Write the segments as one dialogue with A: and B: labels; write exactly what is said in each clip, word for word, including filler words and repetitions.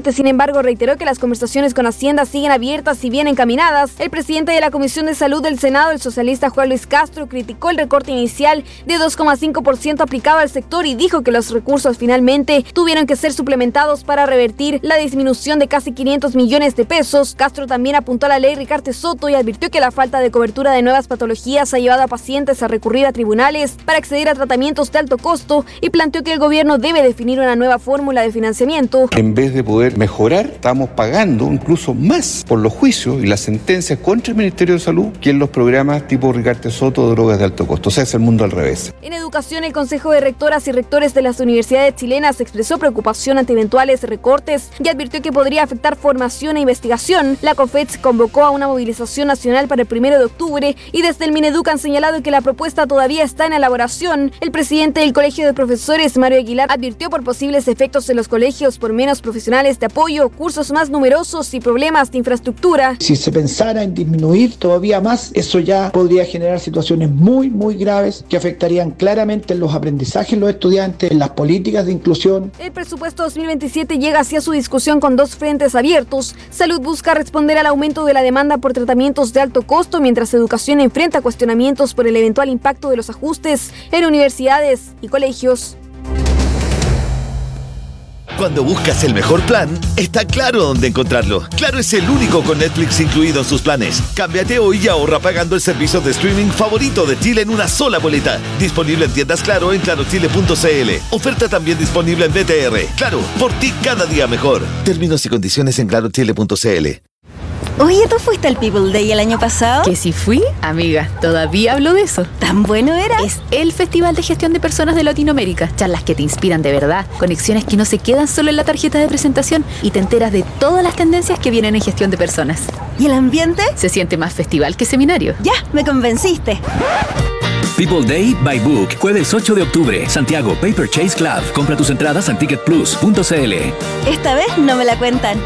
A: veintisiete. Sin embargo, reiteró que las conversaciones con Hacienda siguen abiertas y bien encaminadas. El presidente de la Comisión de Salud del Senado, el socialista Juan Luis Castro, criticó el recorte inicial de dos coma cinco por ciento aplicado al sector y dijo que los recursos finalmente tuvieron que ser suplementados para revertir la disminución de casi quinientos millones de pesos. Castro también apuntó a la ley Ricardo Soto y advirtió que la falta de cobertura de nuevas patologías ha llevado a pacientes a recurrir a tribunales para acceder a tratamientos de alto costo y planteó que el gobierno debe definir una nueva fórmula de financiamiento.
B: En vez de poder mejorar, estamos pagando incluso más por los juicios y las sentencias contra el Ministerio de Salud que en los programas tipo Ricardo Soto de drogas de alto costo. O sea, es el mundo al revés.
A: En educación, el Consejo de Rectoras y Rectores de las universidades chilenas expresó preocupación ante eventuales recortes y advirtió que podría afectar formación e investigación. La COFETS convocó a una movilización nacional para el primero de octubre y desde el Mineduc han señalado que la propuesta todavía está en elaboración. El presidente del Colegio de Profesores, Mario Aguilar, advirtió por posibles efectos en los colegios por menos profesionales de apoyo, cursos más numerosos y problemas de infraestructura.
C: Si se pensara en disminuir todavía más, eso ya podría generar situaciones muy, muy graves que afectarían claramente en los aprendizajes de los estudiantes, en las políticas de inclusión.
A: El presupuesto dos mil veintisiete llega hacia su discusión con dos frentes abiertos. Salud busca responder al aumento de la demanda por tratamientos de alto costo, mientras Educación enfrenta cuestionamientos por el eventual impacto de los ajustes en universidades y colegios.
D: Cuando buscas el mejor plan, está Claro dónde encontrarlo. Claro es el único con Netflix incluido en sus planes. Cámbiate hoy y ahorra pagando el servicio de streaming favorito de Chile en una sola boleta. Disponible en tiendas Claro en claro chile punto c l. Oferta también disponible en B T R. Claro, por ti cada día mejor. Términos y condiciones en claro chile punto c l.
E: Oye, ¿tú fuiste al People Day el año pasado?
F: ¿Que si fui? Amiga, todavía hablo de eso.
E: ¿Tan bueno era?
F: Es el Festival de Gestión de Personas de Latinoamérica. Charlas que te inspiran de verdad, conexiones que no se quedan solo en la tarjeta de presentación y te enteras de todas las tendencias que vienen en gestión de personas.
E: ¿Y el ambiente?
F: Se siente más festival que seminario.
E: Ya, me convenciste.
G: People Day by Book, jueves ocho de octubre, Santiago Paper Chase Club. Compra tus entradas en ticket plus punto c l.
E: Esta vez no me la cuentan.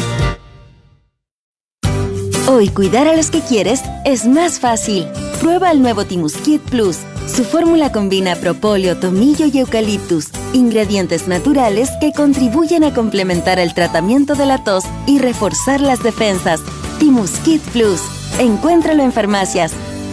E: Hoy cuidar a los que quieres es más fácil. Prueba el nuevo Timuskit Plus. Su fórmula combina propóleo, tomillo y eucaliptus, ingredientes naturales que contribuyen a complementar el tratamiento de la tos y reforzar las defensas. Timuskit Plus. Encuéntralo en farmacias.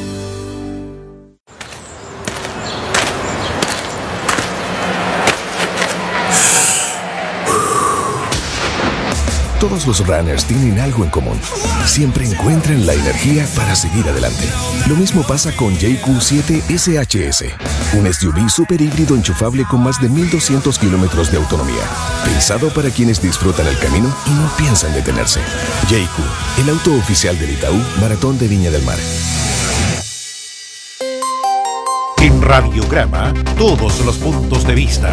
H: Todos los runners tienen algo en común. Siempre encuentran la energía para seguir adelante. Lo mismo pasa con J Q siete S H S, un S U V super híbrido enchufable con más de mil doscientos kilómetros de autonomía. Pensado para quienes disfrutan el camino y no piensan detenerse. J Q, el auto oficial del Itaú Maratón de Viña del Mar.
I: En Radiograma, todos los puntos de vista.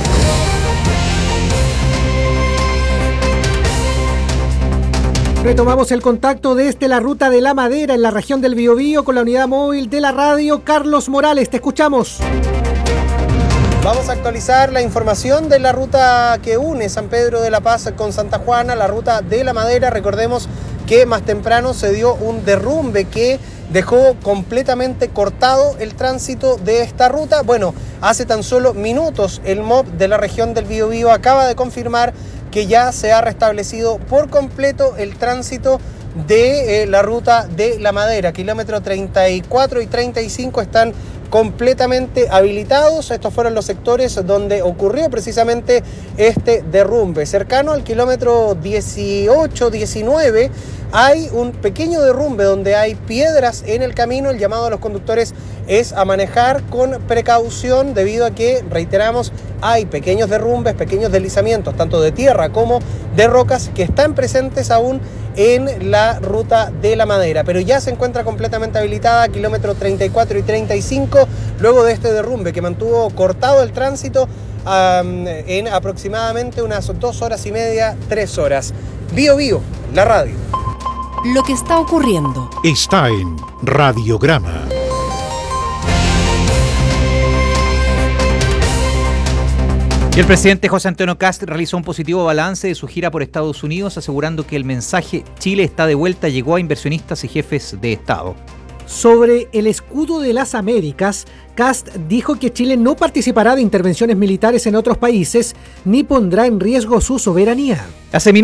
J: Retomamos el contacto desde la ruta de La Madera en la región del Biobío con la unidad móvil de la radio. Carlos Morales, te escuchamos.
K: Vamos a actualizar la información de la ruta que une San Pedro de la Paz con Santa Juana, la ruta de La Madera. Recordemos que más temprano se dio un derrumbe que dejó completamente cortado el tránsito de esta ruta. Bueno, hace tan solo minutos el M O B de la región del Biobío acaba de confirmar que ya se ha restablecido por completo el tránsito de eh, la ruta de La Madera. Kilómetro treinta y cuatro y treinta y cinco están completamente habilitados. Estos fueron los sectores donde ocurrió precisamente este derrumbe. Cercano al kilómetro dieciocho diecinueve hay un pequeño derrumbe donde hay piedras en el camino. El llamado a los conductores es a manejar con precaución debido a que, reiteramos, hay pequeños derrumbes, pequeños deslizamientos, tanto de tierra como de rocas, que están presentes aún en la ruta de La Madera, pero ya se encuentra completamente habilitada, kilómetro treinta y cuatro y treinta y cinco, luego de este derrumbe que mantuvo cortado el tránsito um, en aproximadamente unas dos horas y media, tres horas. Bio Bio, la radio.
L: Lo que está ocurriendo
I: está en Radiograma.
M: Y el presidente José Antonio Kast realizó un positivo balance de su gira por Estados Unidos, asegurando que el mensaje Chile está de vuelta llegó a inversionistas y jefes de Estado.
J: Sobre el escudo de las Américas, Kast dijo que Chile no participará de intervenciones militares en otros países ni pondrá en riesgo su soberanía.
M: Hace